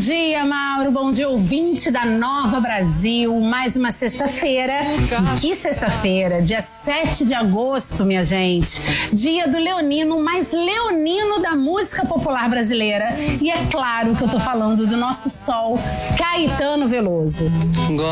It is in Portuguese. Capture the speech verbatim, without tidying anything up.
dia, Mauro. Bom dia, ouvinte da Nova Brasil. Mais uma sexta-feira. Que sexta-feira? Dia sete de agosto, minha gente. Dia do leonino, mais leonino da música popular brasileira. E é claro que eu tô falando do nosso sol, Caetano Veloso.